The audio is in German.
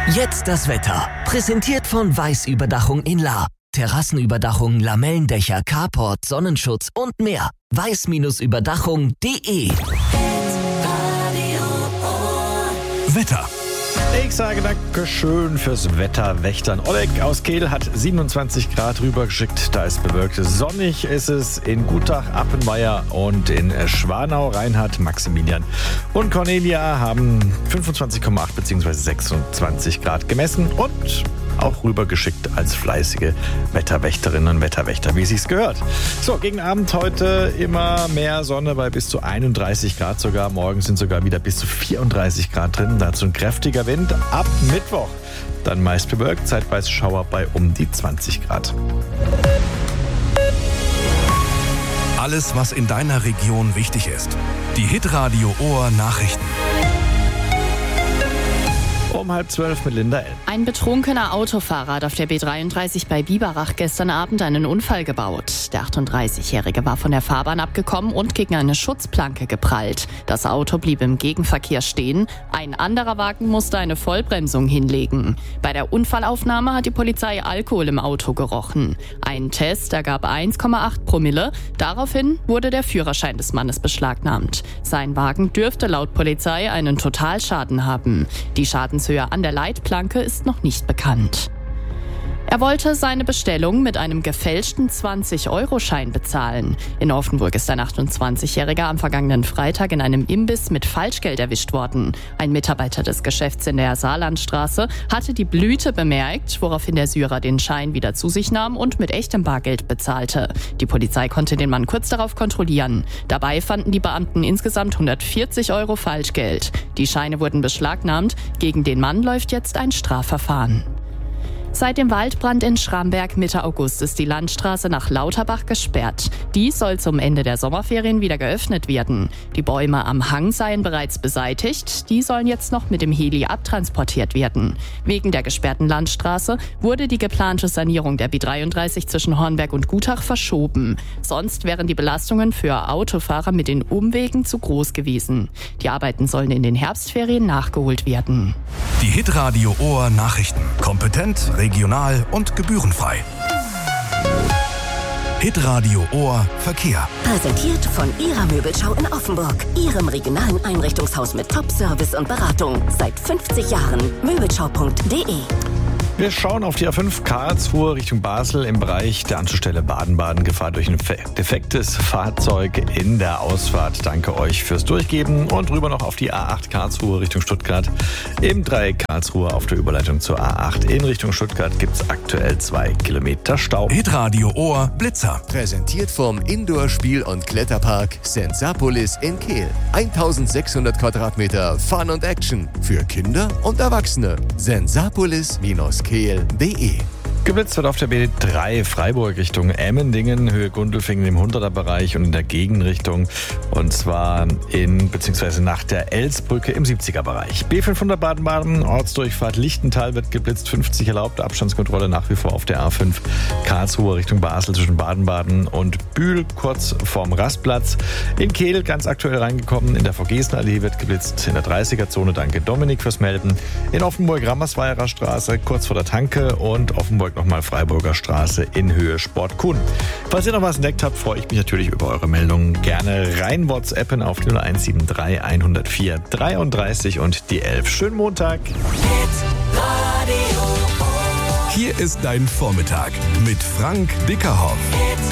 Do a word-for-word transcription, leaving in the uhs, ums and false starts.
Jetzt das Wetter. Präsentiert von Weiß-Überdachung in Lahr. Terrassenüberdachung, Lamellendächer, Carport, Sonnenschutz und mehr. weiß Überdachung punkt de. Wetter. Ich sage Dankeschön fürs Wetter, Wächtern. Oleg aus Kehl hat siebenundzwanzig Grad rübergeschickt. Da ist bewölkt. Sonnig ist es in Gutach, Appenweier und in Schwanau. Reinhard, Maximilian und Cornelia haben fünfundzwanzig Komma acht bzw. sechsundzwanzig Grad gemessen und auch rübergeschickt als fleißige Wetterwächterinnen und Wetterwächter, wie es sich gehört. So, gegen Abend heute immer mehr Sonne bei bis zu einunddreißig Grad sogar. Morgen sind sogar wieder bis zu vierunddreißig Grad drin. Dazu ein kräftiger Wind. Ab Mittwoch dann meist bewölkt, zeitweise Schauer bei um die zwanzig Grad. Alles, was in deiner Region wichtig ist. Die Hitradio Ohr Nachrichten. Um halb zwölf mit Linda L. Ein betrunkener Autofahrer hat auf der B dreiunddreißig bei Biberach gestern Abend einen Unfall gebaut. Der achtunddreißigjährige war von der Fahrbahn abgekommen und gegen eine Schutzplanke geprallt. Das Auto blieb im Gegenverkehr stehen. Ein anderer Wagen musste eine Vollbremsung hinlegen. Bei der Unfallaufnahme hat die Polizei Alkohol im Auto gerochen. Ein Test ergab eins Komma acht Promille. Daraufhin wurde der Führerschein des Mannes beschlagnahmt. Sein Wagen dürfte laut Polizei einen Totalschaden haben. Die Schadenshöhe an der Leitplanke ist noch nicht bekannt. Er wollte seine Bestellung mit einem gefälschten zwanzig-Euro-Schein bezahlen. In Offenburg ist ein achtundzwanzigjähriger am vergangenen Freitag in einem Imbiss mit Falschgeld erwischt worden. Ein Mitarbeiter des Geschäfts in der Saarlandstraße hatte die Blüte bemerkt, woraufhin der Syrer den Schein wieder zu sich nahm und mit echtem Bargeld bezahlte. Die Polizei konnte den Mann kurz darauf kontrollieren. Dabei fanden die Beamten insgesamt hundertvierzig Euro Falschgeld. Die Scheine wurden beschlagnahmt. Gegen den Mann läuft jetzt ein Strafverfahren. Seit dem Waldbrand in Schramberg Mitte August ist die Landstraße nach Lauterbach gesperrt. Die soll zum Ende der Sommerferien wieder geöffnet werden. Die Bäume am Hang seien bereits beseitigt. Die sollen jetzt noch mit dem Heli abtransportiert werden. Wegen der gesperrten Landstraße wurde die geplante Sanierung der B dreiunddreißig zwischen Hornberg und Gutach verschoben. Sonst wären die Belastungen für Autofahrer mit den Umwegen zu groß gewesen. Die Arbeiten sollen in den Herbstferien nachgeholt werden. Die Hitradio Ohr Nachrichten. Kompetent, regional und gebührenfrei. Hitradio Ohr Verkehr. Präsentiert von Ihrer Möbelschau in Offenburg. Ihrem regionalen Einrichtungshaus mit Top-Service und Beratung. Seit fünfzig Jahren. Möbelschau punkt de. Wir schauen auf die A fünf Karlsruhe Richtung Basel im Bereich der Anschlussstelle Baden-Baden. Gefahr durch ein defektes Fahrzeug in der Ausfahrt. Danke euch fürs Durchgeben. Und rüber noch auf die A acht Karlsruhe Richtung Stuttgart. Im Dreieck Karlsruhe auf der Überleitung zur A acht in Richtung Stuttgart gibt es aktuell zwei Kilometer Stau. Hitradio Ohr Blitzer. Präsentiert vom Indoor-Spiel- und Kletterpark Sensapolis in Kehl. eintausendsechshundert Quadratmeter Fun und Action für Kinder und Erwachsene. Sensapolis Kehl punkt de. Geblitzt wird auf der B drei Freiburg Richtung Emmendingen, Höhe Gundelfingen im hunderter Bereich und in der Gegenrichtung. Und zwar in bzw. nach der Elsbrücke im siebziger Bereich. B fünfhundert Baden-Baden, Ortsdurchfahrt Lichtental wird geblitzt, fünfzig erlaubt. Abstandskontrolle nach wie vor auf der A fünf Karlsruhe Richtung Basel zwischen Baden-Baden und Bühl, kurz vorm Rastplatz. In Kehl ganz aktuell reingekommen, in der Vogesen-Allee wird geblitzt, in der dreißiger-Zone. Danke Dominik fürs Melden. In Offenburg Rammersweierer Straße, kurz vor der Tanke und Offenburg nochmal Freiburger Straße in Höhe Sport Kuhn. Falls ihr noch was entdeckt habt, freue ich mich natürlich über eure Meldungen. Gerne rein WhatsAppen auf die null eins sieben drei hundertvier dreiunddreißig und die elf. Schönen Montag. Hier ist dein Vormittag mit Frank Dickerhoff.